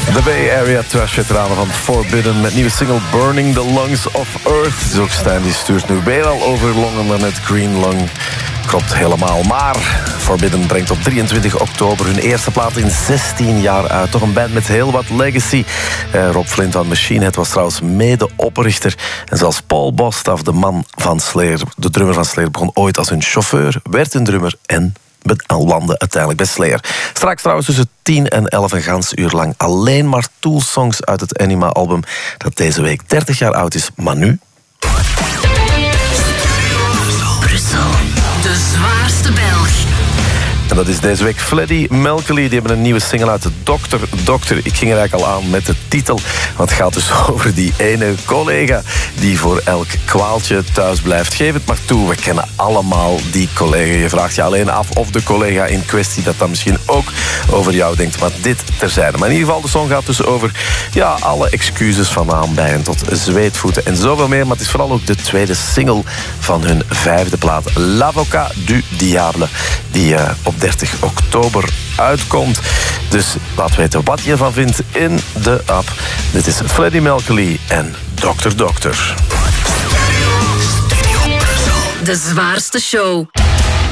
De Bay Area trash-veteranen van Forbidden met nieuwe single Burning the Lungs of Earth. Dus ook Stijn die stuurt nu weer al over longen, maar net Green Lung. Klopt helemaal. Maar Forbidden brengt op 23 oktober hun eerste plaat in 16 jaar uit. Toch een band met heel wat legacy. Rob Flint van Machine Head was trouwens medeoprichter. En zelfs Paul Bostaph, de man van Slayer, de drummer van Slayer, begon ooit als hun chauffeur, werd een drummer en landde uiteindelijk bij Slayer. Straks trouwens tussen 10 en 11 een gans uur lang alleen maar Tool-songs uit het Anima-album dat deze week 30 jaar oud is, maar nu... Brussel, de zwaarste Belg. En dat is deze week Freddie Mercury. Die hebben een nieuwe single uit. Dokter. Ik ging er eigenlijk al aan met de titel. Want het gaat dus over die ene collega die voor elk kwaaltje thuis blijft. Geef het maar toe, we kennen allemaal die collega. Je vraagt je alleen af of de collega in kwestie dat dan misschien ook over jou denkt. Maar dit terzijde. Maar in ieder geval, de song gaat dus over alle excuses van aanbijen tot zweetvoeten en zoveel meer. Maar het is vooral ook de tweede single van hun 5e plaat, L'Avocat du Diable. Die op 30 oktober uitkomt. Dus laat weten wat je ervan vindt in de app. Dit is Freddie Mercury en Dokter. De zwaarste show.